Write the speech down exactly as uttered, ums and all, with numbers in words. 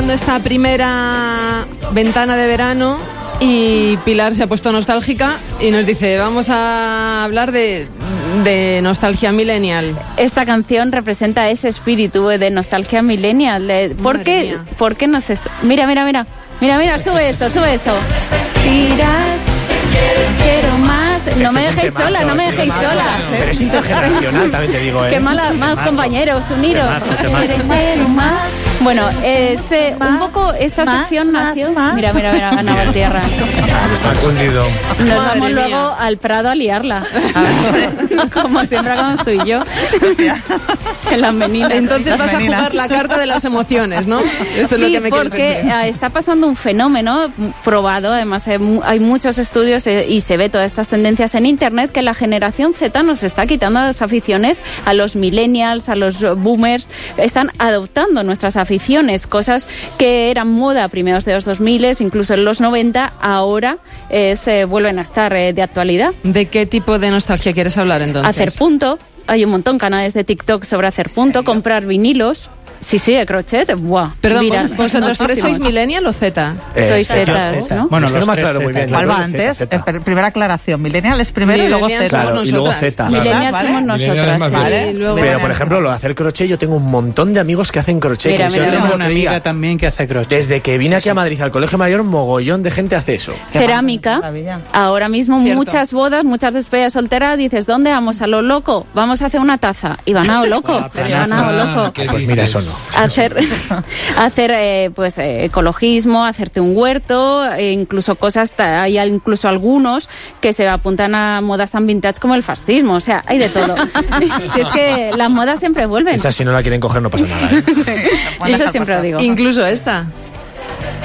cerrando esta primera ventana de verano y Pilar se ha puesto nostálgica y nos dice, vamos a hablar de, de nostalgia millennial. Esta canción representa ese espíritu de nostalgia millennial. ¿Por qué, ¿por qué nos est- Mira, mira, mira. Mira, mira, sube esto, sube esto. Tiras, quiero más. No Este me es un dejéis temazo, sola, no me sí, dejéis temazo. sola. Pero es intergeneracional, también te digo, ¿eh? Qué mala, más Temazo. compañeros, uniros. Temazo, temazo. Quiero más. Bueno, eh, se, un poco esta más, sección más, nació. más. Mira, mira, mira, Ana Valtierra. Está cundido. Nos Madre vamos mía. luego al Prado a liarla. Como siempre hagamos tú y yo. En las meninas. Entonces Las vas meninas. a jugar la carta de las emociones, ¿no? Eso es lo Sí, que me quieres porque decir. eh, está pasando un fenómeno probado, además hay, mu- hay muchos estudios eh, y se ve todas estas tendencias en internet, que la generación Z nos está quitando las aficiones a los millennials, a los boomers, están adoptando nuestras aficiones, cosas que eran moda a primeros de los dos mil, incluso en los noventa, ahora eh, se vuelven a estar eh, de actualidad. ¿De qué tipo de nostalgia quieres hablar entonces? Hacer punto, hay un montón de canales de TikTok sobre hacer punto, comprar vinilos. Sí, sí, de crochet, ¡buah! Perdón, Mira, ¿vosotros tres sois muchísimos. millennial o Z? Sois yo zetas, Zeta. ¿no? Bueno, Es que los no me tres aclaro muy Zeta, bien. claro, ¿Cuál va Zeta, antes? Zeta. Eh, per- primera aclaración. Millennial es primero y luego Millennials Z. somos Claro, y luego nosotras. Z. Millennials ¿vale? somos Millennials nosotras, más sí. bien. Vale, y luego- Pero, por ejemplo, lo de hacer crochet, yo tengo un montón de amigos que hacen crochet. Mira, que mira, yo mira. no Tengo lo una creía. amiga también que hace crochet. Desde que vine aquí a Madrid, al Colegio Mayor, mogollón de gente hace eso. Cerámica. Maravilla. Ahora mismo Cierto. muchas bodas, muchas despedidas solteras, dices, ¿dónde vamos? A lo loco, vamos a hacer una taza. Y van a lo loco, van a lo loco. ¿Qué Pues mira, eso dices? no. Hacer, hacer eh, pues eh, ecologismo, hacerte un huerto, e incluso cosas, ta- hay incluso algunos que se apuntan a modas tan vintage como el fascismo, o sea, hay de todo. Si es que las modas siempre vuelven. Esa si no la quieren coger no pasa nada, ¿eh? Yo eso siempre lo digo. Incluso esta.